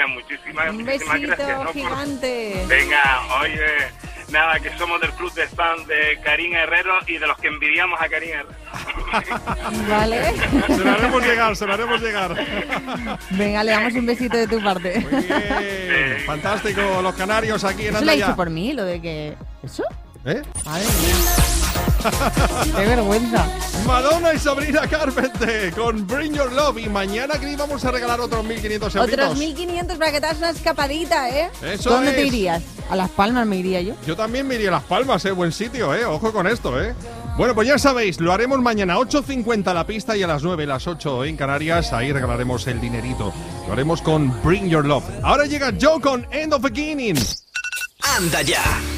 Venga, muchísimas Un gracias. besito ¿no? gigante. Venga, oye, nada, que somos del club de fans de Karina Herrero y de los que envidiamos a Karina Herrero. Vale. Se lo haremos llegar. Venga, le damos un besito de tu parte. Muy bien. Fantástico, los canarios aquí en ¿Eso lo ha Andaya. dicho por mí, lo de que... ¿Eso? ¿Eh? Madre mía. Qué vergüenza. Madonna y Sabrina Carpenter con Bring Your Love. Y mañana que íbamos a regalar otros 1.500 euritos. Otros 1.500 para que te hagas una escapadita, ¿eh? Eso ¿Dónde te es. irías? A Las Palmas me iría yo. Yo también me iría a Las Palmas, buen sitio, ojo con esto, Bueno, pues ya sabéis, lo haremos mañana 8:50 la pista y a las 9, las 8 en Canarias. Ahí regalaremos el dinerito. Lo haremos con Bring Your Love. Ahora llega Joe con End of Beginning. Anda ya.